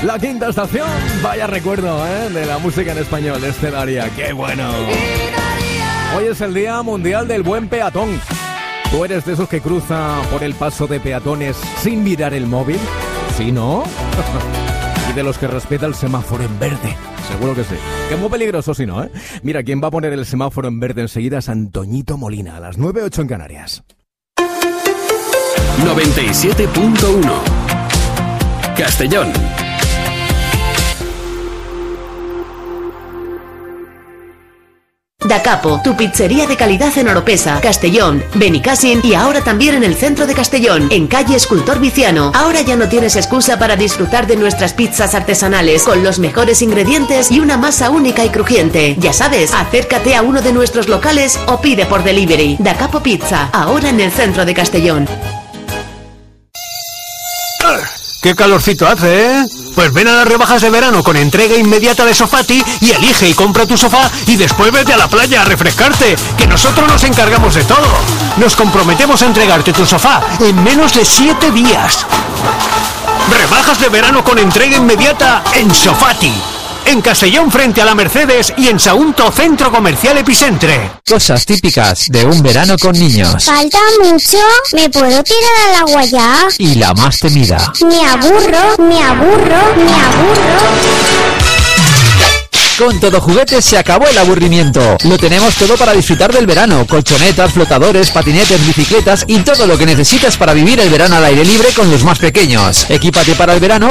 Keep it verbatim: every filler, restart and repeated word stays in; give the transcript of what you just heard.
La Quinta Estación, vaya recuerdo, ¿eh? De la música en español de este Daría, qué bueno. Hoy es el Día Mundial del Buen Peatón. ¿Tú eres de esos que cruza por el paso de peatones sin mirar el móvil? ¿Sí, no? Y de los que respeta el semáforo en verde. Seguro que sí. Que es muy peligroso si no, ¿eh? Mira, quien va a poner el semáforo en verde enseguida es Antoñito Molina, a las nueve ocho en Canarias. noventa y siete punto uno Castellón. Da Capo, tu pizzería de calidad en Oropesa, Castellón, Benicàssim y ahora también en el centro de Castellón, en calle Escultor Viciano. Ahora ya no tienes excusa para disfrutar de nuestras pizzas artesanales con los mejores ingredientes y una masa única y crujiente. Ya sabes, acércate a uno de nuestros locales o pide por delivery. Da Capo Pizza, ahora en el centro de Castellón. ¡Qué calorcito hace, eh! Pues ven a las rebajas de verano con entrega inmediata de Sofati y elige y compra tu sofá y después vete a la playa a refrescarte, que nosotros nos encargamos de todo. Nos comprometemos a entregarte tu sofá en menos de siete días. Rebajas de verano con entrega inmediata en Sofati. En Castellón frente a la Mercedes y en Sagunto Centro Comercial Epicentre. Cosas típicas de un verano con niños. ¿Falta mucho? ¿Me puedo tirar al agua ya? Y la más temida. Me aburro, me aburro, me aburro. Con Todo Juguetes se acabó el aburrimiento. Lo tenemos todo para disfrutar del verano. Colchonetas, flotadores, patinetes, bicicletas y todo lo que necesitas para vivir el verano al aire libre con los más pequeños. Equípate para el verano